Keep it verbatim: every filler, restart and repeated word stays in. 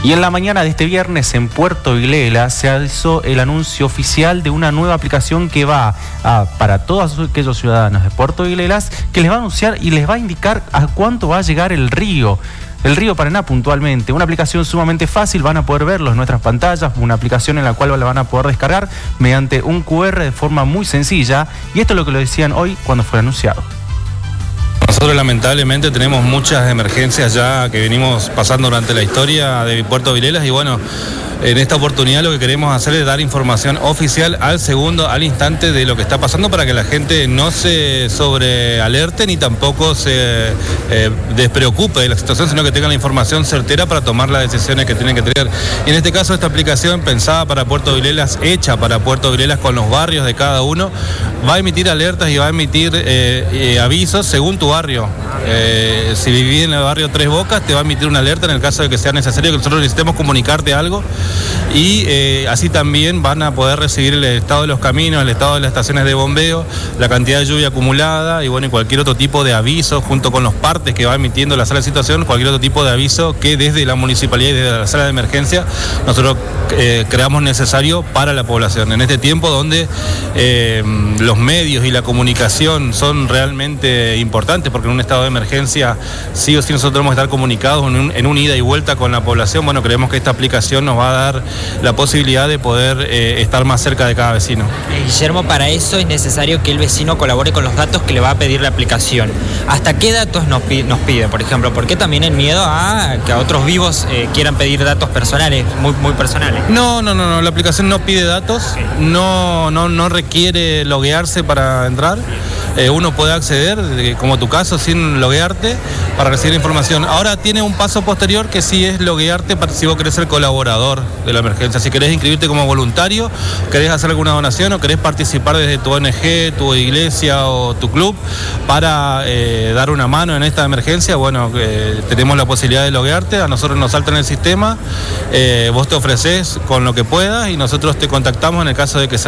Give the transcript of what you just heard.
Y en la mañana de este viernes en Puerto Vilela se hizo el anuncio oficial de una nueva aplicación que va a, para todos aquellos ciudadanos de Puerto Vilelas, que les va a anunciar y les va a indicar a cuánto va a llegar el río. El río Paraná puntualmente, una aplicación sumamente fácil, van a poder verlo en nuestras pantallas, una aplicación en la cual la van a poder descargar mediante un cu erre de forma muy sencilla, y esto es lo que lo decían hoy cuando fue anunciado. Nosotros lamentablemente tenemos muchas emergencias ya que venimos pasando durante la historia de Puerto Vilelas y bueno, en esta oportunidad lo que queremos hacer es dar información oficial al segundo, al instante de lo que está pasando para que la gente no se sobrealerte ni tampoco se eh, despreocupe de la situación, sino que tenga la información certera para tomar las decisiones que tienen que tener. Y en este caso esta aplicación pensada para Puerto Vilelas, hecha para Puerto Vilelas con los barrios de cada uno, va a emitir alertas y va a emitir eh, eh, avisos según tu barrio. Eh, si vivís en el barrio Tres Bocas, te va a emitir una alerta en el caso de que sea necesario que nosotros necesitemos comunicarte algo. Y eh, así también van a poder recibir el estado de los caminos, el estado de las estaciones de bombeo, la cantidad de lluvia acumulada y bueno, y cualquier otro tipo de aviso junto con los partes que va emitiendo la sala de situación, cualquier otro tipo de aviso que desde la municipalidad y desde la sala de emergencia nosotros eh, creamos necesario para la población. En este tiempo donde eh, los medios y la comunicación son realmente importantes, porque en un estado de emergencia sí o sí nosotros tenemos que estar comunicados en un, en un ida y vuelta con la población. Bueno, creemos que esta aplicación nos va a dar la posibilidad de poder eh, estar más cerca de cada vecino. Guillermo, para eso es necesario que el vecino colabore con los datos que le va a pedir la aplicación. ¿Hasta qué datos nos pide, nos pide por ejemplo? ¿Por qué también el miedo a que a otros vivos eh, quieran pedir datos personales, muy, muy personales? No, no, no, no, la aplicación no pide datos, no, no, no requiere loguearse para entrar. Eh, uno puede acceder, como tu caso, sin loguearte para recibir información. Ahora tiene un paso posterior que sí es loguearte para si vos querés ser colaborador de la emergencia. Si querés inscribirte como voluntario, querés hacer alguna donación o querés participar desde tu O N Ge, tu iglesia o tu club para eh, dar una mano en esta emergencia, bueno, eh, tenemos la posibilidad de loguearte, a nosotros nos salta en el sistema, eh, vos te ofreces con lo que puedas y nosotros te contactamos en el caso de que sea